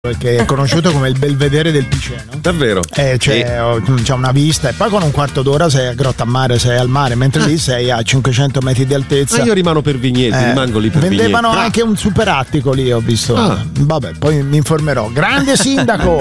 Perché è conosciuto come il belvedere del Piceno. Davvero? C'è una vista e poi con un quarto d'ora sei a Grottammare, sei al mare, mentre lì sei a 500 metri di altezza. Io rimango per Vigneti, rimango lì per Vendevano Vigneti. anche un super attico lì, ho visto. Vabbè, poi mi informerò. Grande sindaco!